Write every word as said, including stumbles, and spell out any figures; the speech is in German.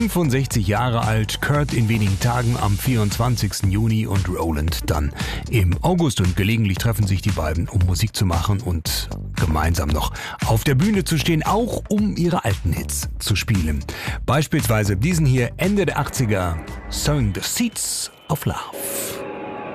fünfundsechzig Jahre alt, Kurt in wenigen Tagen am vierundzwanzigsten Juni und Roland dann im August. Und gelegentlich treffen sich die beiden, um Musik zu machen und gemeinsam noch auf der Bühne zu stehen, auch um ihre alten Hits zu spielen. Beispielsweise diesen hier Ende der achtziger, Sowing the Seeds of Love.